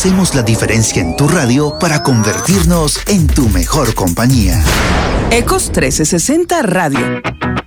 hacemos la diferencia en tu radio para convertirnos en tu mejor compañía. Ecos 1360 Radio.